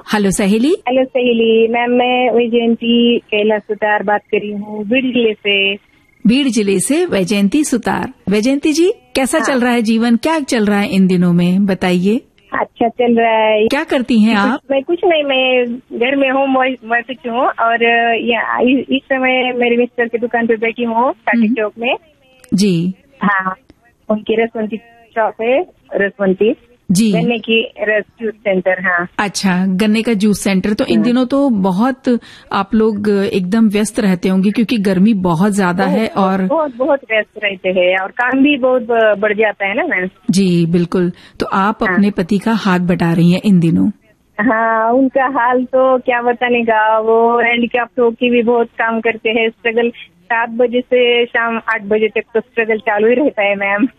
Hello सहेली। Hello सहेली ma'am, मैं वैजयंती कैलाश सुतार बात कर रही हूँ बीड़ जिले से। बीड़ जिले से वैजयंती सुतार। वैजयंती जी, कैसा चल रहा है जीवन, क्या चल रहा है इन दिनों में, बताइए। अच्छा चल रहा है। क्या करती हैं आप? मैं कुछ नहीं, मैं घर में हूँ, वर्क हूँ और इस समय मेरे मिस्टर की दुकान पे बैठी हूँ काटी चौक में। जी हाँ, उनकी रसवंती शॉप है, रसवंती जी, गन्ने की रस जूस सेंटर। हाँ अच्छा, गन्ने का जूस सेंटर। तो इन दिनों तो बहुत आप लोग एकदम व्यस्त रहते होंगे क्योंकि गर्मी बहुत ज्यादा है और बहुत व्यस्त रहते हैं और काम भी बहुत बढ़ जाता है ना मैम। जी बिल्कुल। तो आप अपने पति का हाथ बटा रही हैं इन दिनों। हाँ, उनका हाल तो क्या बताने का, वो हैंडीकैप्ट होके भी बहुत काम करते हैं। स्ट्रगल 7 बजे से शाम 8 बजे तक तो स्ट्रगल चालू ही रहता है मैम।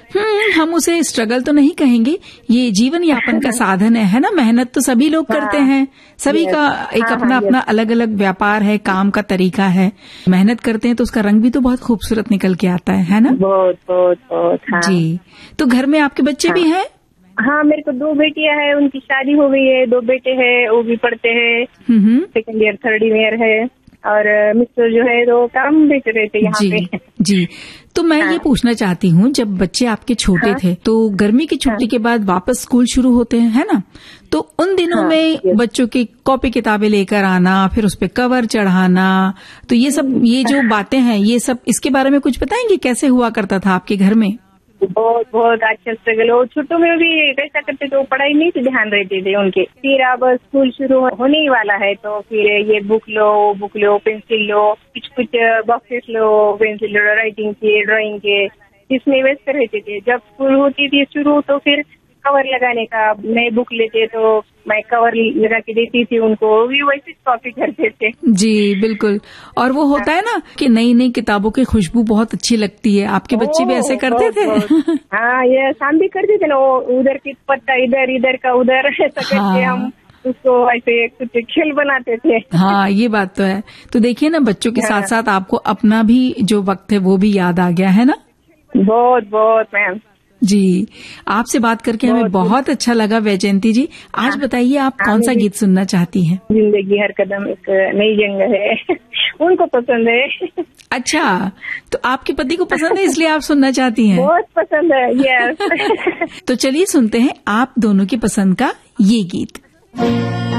हम उसे स्ट्रगल तो नहीं कहेंगे, ये जीवन यापन का साधन है ना। मेहनत तो सभी लोग करते हैं, सभी का एक अपना अपना अलग अलग व्यापार है, काम का तरीका है। मेहनत करते हैं तो उसका रंग भी तो बहुत खूबसूरत निकल के आता है ना। बहुत बहुत बहुत। हाँ। जी, तो घर में आपके बच्चे भी हैं? हाँ, मेरे को 2 बेटियां हैं, उनकी शादी हो गई है। 2 बेटे हैं, वो भी पढ़ते हैं, सेकंड ईयर थर्ड ईयर है। और मिस्टर जो है तो काम भी कर रहे थे यहाँ पे। जी, तो मैं ये पूछना चाहती हूँ, जब बच्चे आपके छोटे थे तो गर्मी की छुट्टी के बाद वापस स्कूल शुरू होते हैं, है ना। तो उन दिनों में बच्चों की कॉपी किताबें लेकर आना, फिर उस पे कवर चढ़ाना, तो ये सब, ये जो बातें हैं, ये सब, इसके बारे में कुछ बताएंगे, कैसे हुआ करता था आपके घर में? बहुत बहुत अच्छा स्ट्रगल हो। छोटों में भी कैसा करते थे, पढ़ाई नहीं से ध्यान रहते थे उनके। फिर अब स्कूल शुरू होने ही वाला है तो फिर ये बुक लो, पेंसिल लो, कुछ बॉक्सेस लो, पेंसिल लो, राइटिंग के, ड्राइंग के, इसमें व्यस्त रहते थे। जब स्कूल होती थी शुरू तो फिर कवर लगाने का, नए बुक लेते तो मैं कवर लगा के देती थी उनको, भी वैसे कॉपी करते थे। जी बिल्कुल। और वो होता है ना कि नई नई किताबों की खुशबू बहुत अच्छी लगती है। आपके बच्चे भी ऐसे करते थे? हाँ, ये शाम भी करते थे ना, वो उधर की पत्ता इधर का उधर, ऐसा करके हम उसको ऐसे कुछ खेल बनाते थे। हाँ, ये बात तो है। तो देखिए ना, बच्चों के साथ साथ आपको अपना भी जो वक्त है वो भी याद आ गया है ना। बहुत बहुत मैम। जी, आपसे बात करके हमें बहुत अच्छा लगा वैजयंती जी। आज बताइए, आप कौन सा गीत सुनना चाहती हैं? जिंदगी हर कदम एक नई जंग है, उनको पसंद है। अच्छा, तो आपके पति को पसंद है इसलिए आप सुनना चाहती हैं? बहुत पसंद है, यस। तो चलिए सुनते हैं आप दोनों की पसंद का ये गीत।